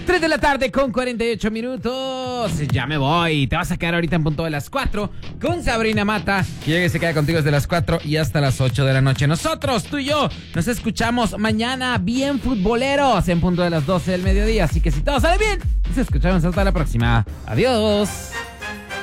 3 de la tarde con 48 minutos. Ya me voy. Te vas a quedar ahorita en punto de las 4 con Sabrina Mata. Y se queda contigo desde las 4 y hasta las 8 de la noche. Nosotros, tú y yo, nos escuchamos mañana bien futboleros en punto de las 12 del mediodía. Así que si todo sale bien, nos escuchamos hasta la próxima. Adiós.